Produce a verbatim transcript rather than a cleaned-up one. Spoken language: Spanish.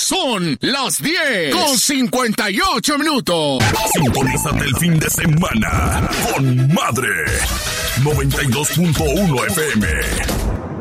Son las diez con cincuenta y ocho minutos. Sintonízate el fin de semana con Madre noventa y dos punto uno F M.